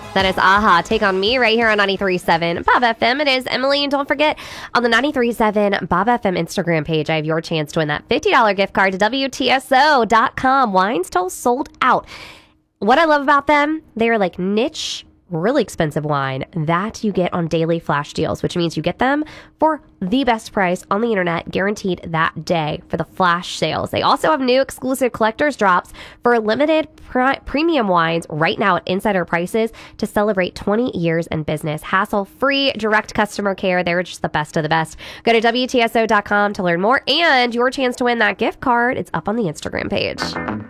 That is AHA. Take on Me right here on 93.7 Bob FM. It is Emily. And don't forget, on the 93.7 Bob FM Instagram page, I have your chance to win that $50 gift card to WTSO.com. Wine still sold out. What I love about them, they are like niche, really expensive wine that you get on daily flash deals, which means you get them for the best price on the internet, guaranteed that day for the flash sales. They also have new exclusive collector's drops for limited premium wines right now at insider prices to celebrate 20 years in business. Hassle-free direct customer care. They're just the best of the best. Go to WTSO.com to learn more, and your chance to win that gift card, it's up on the Instagram page.